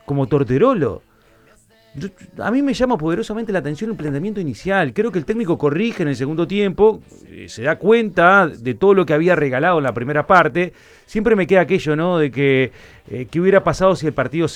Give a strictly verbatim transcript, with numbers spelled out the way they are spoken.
como Torterolo. Yo- a mí me llama poderosamente la atención el planteamiento inicial. Creo que el técnico corrige en el segundo tiempo, eh, se da cuenta de todo lo que había regalado en la primera parte. Siempre me queda aquello, ¿no? De que, eh, qué hubiera pasado si el partido